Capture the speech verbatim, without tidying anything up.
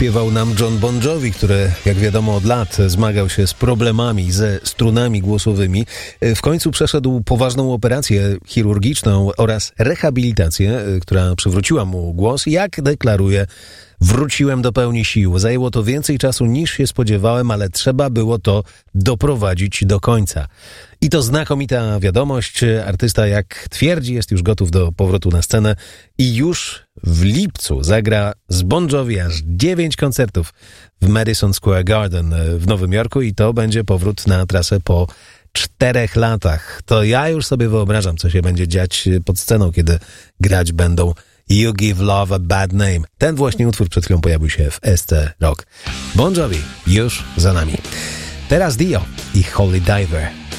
śpiewał nam Jon Bon Jovi, który, jak wiadomo, od lat zmagał się z problemami ze strunami głosowymi. W końcu przeszedł poważną operację chirurgiczną oraz rehabilitację, która przywróciła mu głos. Jak deklaruje, wróciłem do pełni sił. Zajęło to więcej czasu niż się spodziewałem, ale trzeba było to doprowadzić do końca. I to znakomita wiadomość. Artysta, jak twierdzi, jest już gotów do powrotu na scenę i już w lipcu zagra z Bon Jovi aż dziewięć koncertów w Madison Square Garden w Nowym Jorku i to będzie powrót na trasę po czterech latach. To ja już sobie wyobrażam, co się będzie dziać pod sceną, kiedy grać będą You Give Love a Bad Name. Ten właśnie utwór przed chwilą pojawił się w S C Rock. Bon Jovi już za nami. Teraz Dio i Holy Diver.